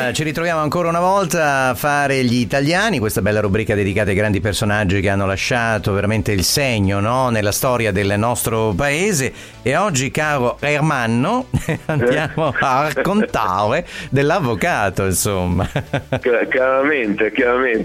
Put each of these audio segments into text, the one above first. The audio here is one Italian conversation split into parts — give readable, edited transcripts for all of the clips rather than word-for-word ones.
Allora, ci ritroviamo ancora una volta a fare gli italiani, questa bella rubrica dedicata ai grandi personaggi che hanno lasciato veramente il segno, no? Nella storia del nostro paese. E oggi, caro Ermanno, andiamo a raccontare dell'avvocato, insomma. Chiaramente,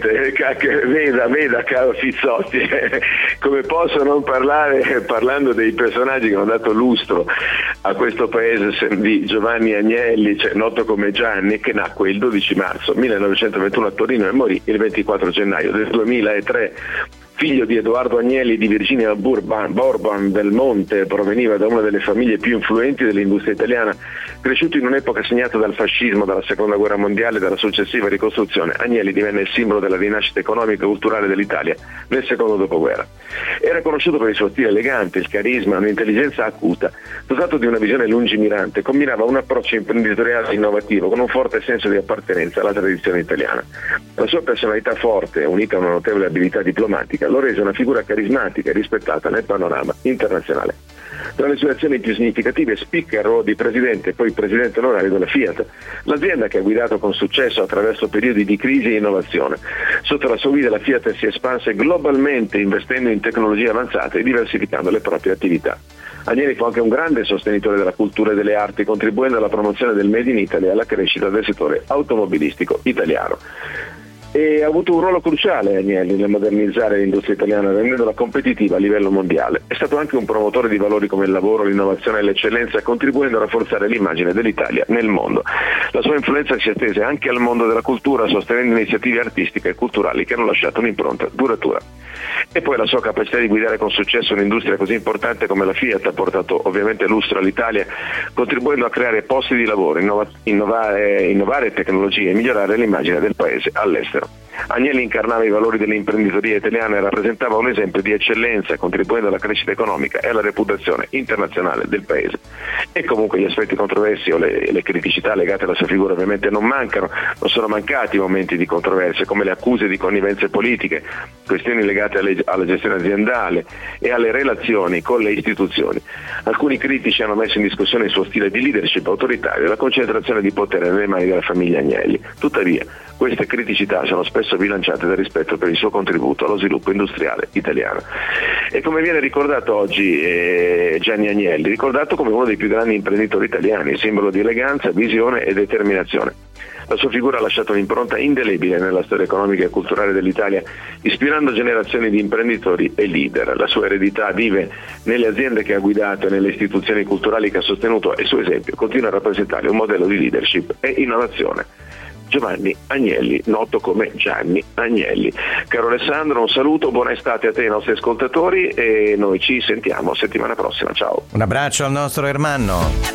veda caro Fizzotti, come posso non parlare parlando dei personaggi che hanno dato lustro a questo paese, di Giovanni Agnelli, cioè noto come Gianni, che nacque il 12 marzo 1921 a Torino e morì il 24 gennaio del 2003. Figlio di Edoardo Agnelli e di Virginia Borban del Monte, proveniva da una delle famiglie più influenti dell'industria italiana. Cresciuto in un'epoca segnata dal fascismo, dalla seconda guerra mondiale e dalla successiva ricostruzione, Agnelli divenne il simbolo della rinascita economica e culturale dell'Italia nel secondo dopoguerra. Era conosciuto per il suo stile elegante, il carisma, un'intelligenza acuta. Dotato di una visione lungimirante, combinava un approccio imprenditoriale innovativo con un forte senso di appartenenza alla tradizione italiana. La sua personalità forte, unita a una notevole abilità diplomatica, lo rese una figura carismatica e rispettata nel panorama internazionale. Tra le sue azioni più significative spicca il ruolo di presidente e poi presidente onorario della Fiat, l'azienda che ha guidato con successo attraverso periodi di crisi e innovazione. Sotto la sua guida la Fiat si espanse globalmente, investendo in tecnologie avanzate e diversificando le proprie attività. Agnelli fu anche un grande sostenitore della cultura e delle arti, contribuendo alla promozione del Made in Italy e alla crescita del settore automobilistico italiano. E ha avuto un ruolo cruciale Agnelli nel modernizzare l'industria italiana, rendendola competitiva a livello mondiale. È stato anche un promotore di valori come il lavoro, l'innovazione e l'eccellenza, contribuendo a rafforzare l'immagine dell'Italia nel mondo. La sua influenza si estese anche al mondo della cultura, sostenendo iniziative artistiche e culturali che hanno lasciato un'impronta duratura. E poi la sua capacità di guidare con successo un'industria così importante come la Fiat ha portato ovviamente lustro all'Italia, contribuendo a creare posti di lavoro, innovare tecnologie e migliorare l'immagine del paese all'estero. Agnelli incarnava i valori dell'imprenditoria italiana e rappresentava un esempio di eccellenza, contribuendo alla crescita economica e alla reputazione internazionale del paese. E comunque gli aspetti controversi o le criticità legate alla sua figura ovviamente non mancano, non sono mancati momenti di controversia come le accuse di connivenze politiche, questioni legate alla gestione aziendale e alle relazioni con le istituzioni. Alcuni critici hanno messo in discussione il suo stile di leadership autoritario e la concentrazione di potere nelle mani della famiglia Agnelli. Tuttavia, queste criticità sono spesso bilanciate dal rispetto per il suo contributo allo sviluppo industriale italiano. E come viene ricordato oggi Gianni Agnelli, ricordato come uno dei più grandi imprenditori italiani, simbolo di eleganza, visione e determinazione. La sua figura ha lasciato un'impronta indelebile nella storia economica e culturale dell'Italia, ispirando generazioni di imprenditori e leader. La sua eredità vive nelle aziende che ha guidato e nelle istituzioni culturali che ha sostenuto e il suo esempio continua a rappresentare un modello di leadership e innovazione. Giovanni Agnelli, noto come Gianni Agnelli. Caro Alessandro, un saluto, buona estate a te e ai nostri ascoltatori e noi ci sentiamo settimana prossima. Ciao. Un abbraccio al nostro Ermanno.